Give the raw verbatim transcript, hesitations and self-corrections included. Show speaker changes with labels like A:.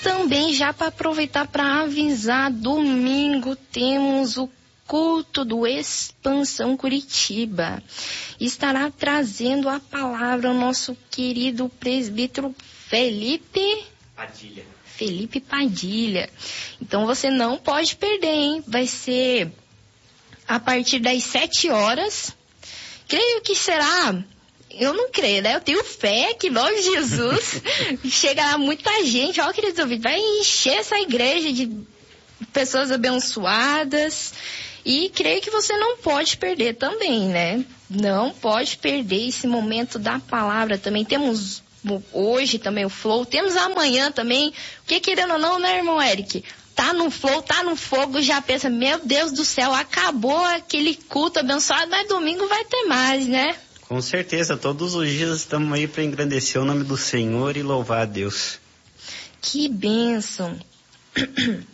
A: Também já para aproveitar para avisar, domingo temos o culto do Expansão Curitiba. Estará trazendo a palavra o nosso querido presbítero Felipe
B: Padilha.
A: Felipe Padilha. Então você não pode perder, hein? Vai ser a partir das sete horas. Creio que será... Eu não creio, né? Eu tenho fé que, em nome de Jesus, chegará muita gente. Ó, queridos ouvintes, vai encher essa igreja de pessoas abençoadas. E creio que você não pode perder também, né? Não pode perder esse momento da palavra também. Temos hoje também o Flow, temos amanhã também. Porque querendo ou não, né, irmão Eric? Tá no Flow, tá no fogo, já pensa, meu Deus do céu, acabou aquele culto abençoado, mas domingo vai ter mais, né?
B: Com certeza, todos os dias estamos aí para engrandecer o nome do Senhor e louvar a Deus.
A: Que bênção.